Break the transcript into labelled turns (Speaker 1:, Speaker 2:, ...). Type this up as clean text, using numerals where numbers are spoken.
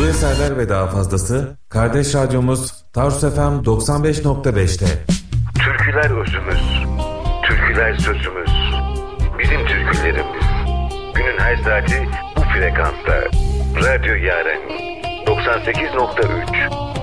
Speaker 1: eserler ve daha fazlası kardeş radyomuz Tarsus FM 95.5'te.
Speaker 2: Türküler özümüz, türküler sözümüz, bizim türkülerimiz. Günün her saati bu frekansta. Radyo Yaren 98.3.